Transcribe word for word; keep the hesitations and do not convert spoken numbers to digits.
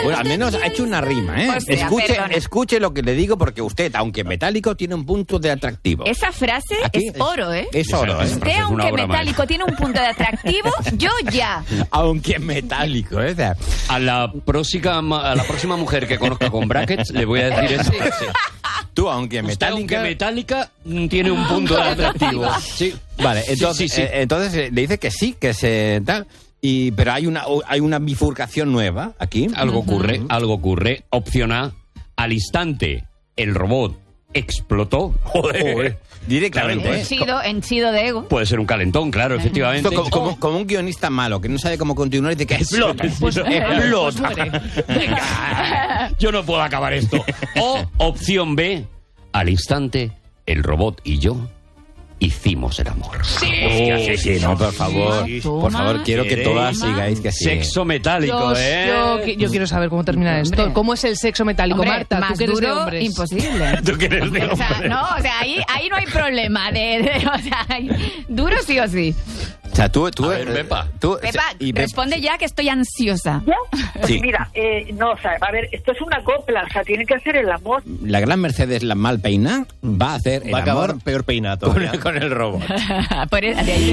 Bueno, al menos ha hecho una rima, ¿eh? O sea, escuche, perdona. escuche lo que le digo, porque usted, aunque metálico, tiene un punto de atractivo. Esa frase Aquí es oro, ¿eh? Es oro, ¿eh? Usted, aunque metálico, tiene un punto de atractivo, yo ya. Aunque metálico, ¿eh? O sea, A la próxima, a la próxima mujer que conozca con brackets le voy a decir eso. Sí. tú, aunque Usted, metálica... aunque metálica, mm, tiene un punto de atractivo. Sí. Vale, entonces, sí, sí, sí. eh, entonces eh, le dice que sí, que se tal, y pero hay una hay una bifurcación nueva aquí. Algo ocurre, algo ocurre. Opción A, al instante, el robot explotó. Joder. Directamente. ¿eh? Henchido, henchido de ego. Puede ser un calentón, claro, efectivamente. Esto como, como- como un guionista malo que no sabe cómo continuar y dice que explota. Pues, explota. Venga, yo no puedo acabar esto. O opción B, al instante, el robot y yo hicimos el amor. Sí, sí, sí, no, por favor. Toma, Por favor, quiero que toma. todas sigáis que sí. Sexo metálico, Yo, ¿eh? yo, qui- yo quiero saber cómo termina esto. Hombre. ¿Cómo es el sexo metálico, Hombre, Marta? más Tú que eres de duro, hombres. imposible. Tú que eres de O sea, hombre. no, o sea, ahí, ahí no hay problema. De, de- o sea, hay- duro sí o sí. O sea, tú... tú A ver, eh, Pepa. tú- Pepa, y Pep- responde ya que estoy ansiosa. ¿Ya? Pues Sí. mira, eh, no, o sea, a ver, esto es una copla, o sea, tiene que hacer el amor. la gran Mercedes, la mal peina, va a hacer el Va a acabar amor peor peinado con, todavía. con el robot. Por, de ahí